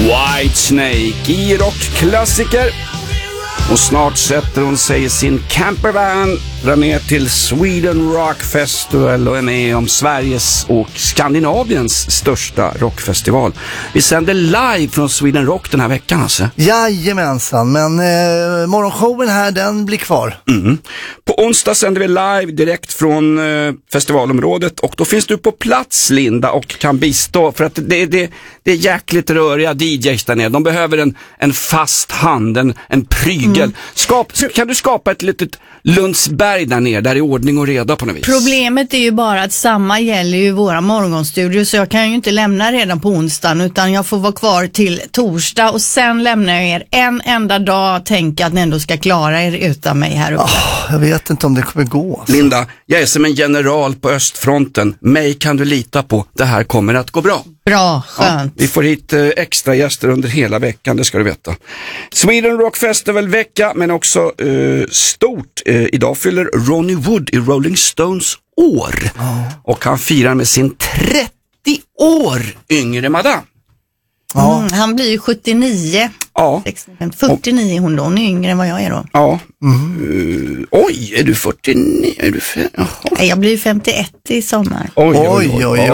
Whitesnake i rockklassiker. Och snart sätter hon sig i sin campervan, drar ner till Sweden Rock Festival och är med om Sveriges och Skandinaviens största rockfestival. Vi sänder live från Sweden Rock den här veckan alltså. Jajamensan, men morgonshowen här, den blir kvar. På onsdag sänder vi live direkt från festivalområdet och då finns du på plats, Linda, och kan bistå för att det är jäkligt röriga DJs där nere. De behöver en fast hand, en prygel. Kan du skapa ett litet Lundsberg där nere, där är ordning och reda på något vis? Problemet är ju bara att samma gäller ju våra morgonstudior, så jag kan ju inte lämna redan på onsdagen, utan jag får vara kvar till torsdag och sen lämnar jag er en enda dag, tänka att ni ändå ska klara er utan mig här uppe. Jag vet inte om det kommer gå. Linda, jag är som en general på östfronten. Mig kan du lita på. Det här kommer att gå bra. Bra, skönt. Ja, vi får hit extra gäster under hela veckan, det ska du veta. Sweden Rock Festival vecka, men också stort. Idag fyller Ronnie Wood i Rolling Stones år. Och han firar med sin 30 år yngre madame. Han blir ju 79. Ja. 49 är hon då, hon är yngre än vad jag är då. Ja. Oj, är du 49? Är du Nej, jag blir 51 i sommar. Oj.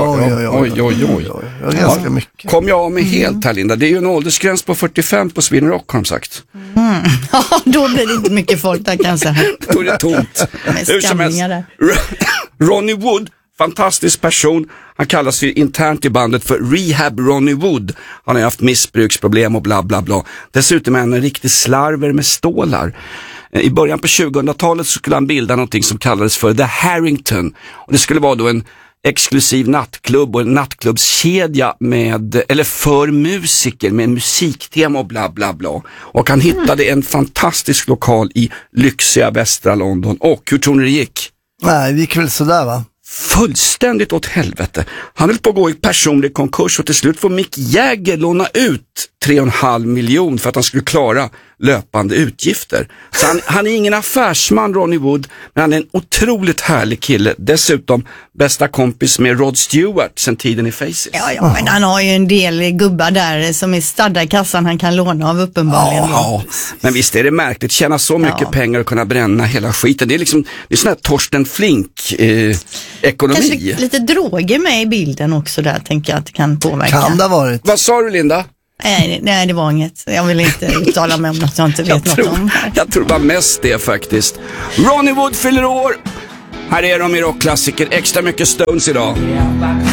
Ganska mycket. Kom jag av mig helt här, Linda. Det är ju en åldersgräns på 45 på Sweden Rock, har de sagt. Ja, då blir det inte mycket folk där kanske. Då är det tomt. Med skamningar där. Ronnie Wood, fantastisk person. Han kallas ju internt i bandet för Rehab Ronnie Wood. Han har haft missbruksproblem och bla bla bla. Dessutom är han en riktig slarver med stålar. I början på 2000-talet så skulle han bilda någonting som kallades för The Harrington. Och det skulle vara då en exklusiv nattklubb och en nattklubbskedja för musiker med musiktema och bla bla bla. Och han hittade en fantastisk lokal i lyxiga västra London. Och hur tror ni det gick? Nej, det gick väl sådär, va? Fullständigt åt helvete. Han höll på att gå i personlig konkurs och till slut får Mick Jagger låna ut 3,5 miljoner för att han skulle klara löpande utgifter. Så han är ingen affärsman, Ronnie Wood, men han är en otroligt härlig kille. Dessutom bästa kompis med Rod Stewart sen tiden i Faces. Ja, men han har ju en del gubbar där som är stadda i kassan han kan låna av uppenbarligen. Ja, men visst är det märkligt. Tjäna så mycket pengar och kunna bränna hela skiten. Det är liksom, det är sån här Torsten Flink ekonomi. Kanske lite droger med i bilden också där, tänker jag att det kan påverka. Kan det ha varit? Vad sa du, Linda? Nej, det var inget. Jag vill inte uttala mig om något jag inte vet något om. Jag tror bara mest det faktiskt. Ronnie Wood fyller år. Här är de i rockklassiker. Extra mycket Stones idag.